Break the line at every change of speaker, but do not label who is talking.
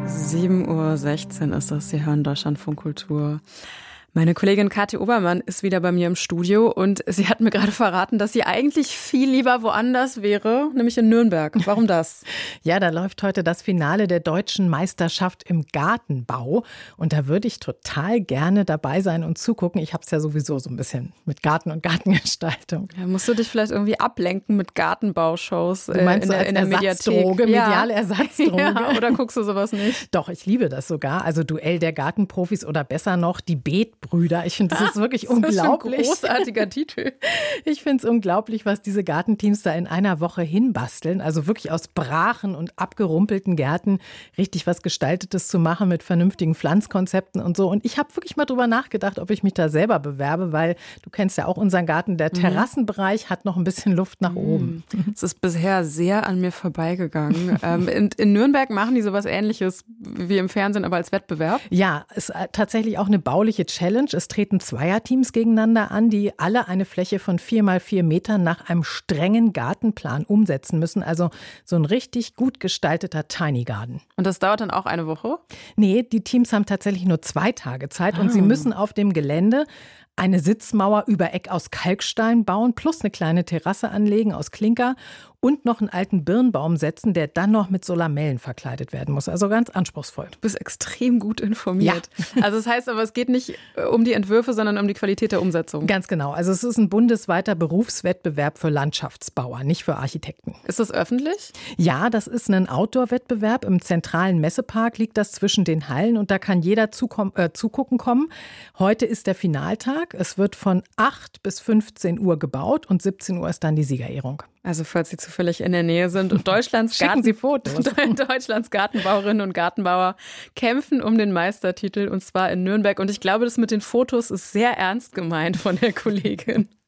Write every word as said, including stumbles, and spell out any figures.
sieben Uhr sechzehn ist das. Sie hören Deutschlandfunk Kultur. Meine Kollegin Kathi Obermann ist wieder bei mir im Studio und sie hat mir gerade verraten, dass sie eigentlich viel lieber woanders wäre, nämlich in Nürnberg. Warum das?
Ja, da läuft heute das Finale der deutschen Meisterschaft im Gartenbau und da würde ich total gerne dabei sein und zugucken. Ich habe es ja sowieso so ein bisschen mit Garten und Gartengestaltung.
Ja, musst du dich vielleicht irgendwie ablenken mit Gartenbaushows
du meinst
äh, in,
so
der, in der
Ersatzdroge,
Mediathek?
mediale Ersatzdroge?
Ja, oder guckst du sowas nicht?
Doch, ich liebe das sogar. Also Duell der Gartenprofis oder besser noch die Beet Brüder. Ich finde, das ist wirklich
das
unglaublich.
Das ist ein großartiger Titel.
Ich finde es unglaublich, was diese Gartenteams da in einer Woche hinbasteln. Also wirklich aus Brachen und abgerumpelten Gärten richtig was Gestaltetes zu machen mit vernünftigen Pflanzkonzepten und so. Und ich habe wirklich mal drüber nachgedacht, ob ich mich da selber bewerbe, weil du kennst ja auch unseren Garten. Der Terrassenbereich hat noch ein bisschen Luft nach oben.
Es ist bisher sehr an mir vorbeigegangen. ähm, in, in Nürnberg machen die sowas Ähnliches wie im Fernsehen, aber als Wettbewerb?
Ja, es ist tatsächlich auch eine bauliche Challenge. Es treten Zweierteams gegeneinander an, die alle eine Fläche von vier mal vier Metern nach einem strengen Gartenplan umsetzen müssen. Also so ein richtig gut gestalteter Tiny Garden.
Und das dauert dann auch eine Woche?
Nee, die Teams haben tatsächlich nur zwei Tage Zeit
Ah.
und sie müssen auf dem Gelände eine Sitzmauer über Eck aus Kalkstein bauen, plus eine kleine Terrasse anlegen aus Klinker und noch einen alten Birnbaum setzen, der dann noch mit so Lamellen verkleidet werden muss. Also ganz anspruchsvoll.
Du bist extrem gut informiert. Ja. Also das heißt aber, es geht nicht um die Entwürfe, sondern um die Qualität der Umsetzung.
Ganz genau. Also es ist ein bundesweiter Berufswettbewerb für Landschaftsbauer, nicht für Architekten.
Ist das öffentlich?
Ja, das ist ein Outdoor-Wettbewerb. Im zentralen Messepark liegt das zwischen den Hallen und da kann jeder zukommen, äh, zugucken kommen. Heute ist der Finaltag. Es wird von acht bis fünfzehn Uhr gebaut und siebzehn Uhr ist dann die Siegerehrung.
Also falls Sie zufällig in der Nähe sind und Deutschlands, Garten-
Sie Fotos.
Deutschlands Gartenbauerinnen und Gartenbauer kämpfen um den Meistertitel und zwar in Nürnberg. Und ich glaube, das mit den Fotos ist sehr ernst gemeint von der Kollegin.